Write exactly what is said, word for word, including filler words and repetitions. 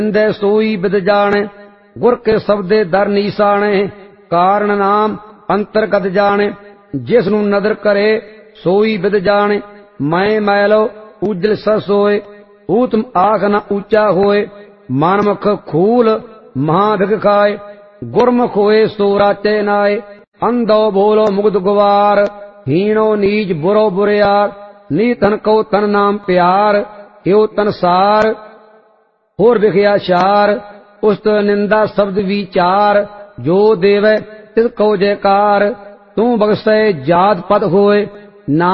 दे सोई बिद जाने गुर के सबदे दर नीसाने कारण नाम अंतरगत जाने जिसनु नदर करे सोई बिद जाने मैं मैलो उजल सस होए ऊतम आख न ऊंचा होए मनमुख खूल महाभिग खाए गुरमुख होए सो राचे नाए अंधो बोलो मुग्ध गुवार हीनो नीच बुरो बुरियार नी तन को तन नाम प्यार यो तन सार होर विखया शार उस्त निंदा शब्द विचार जो देवे तिस को जयकार तू बख्शे जात पद होए ना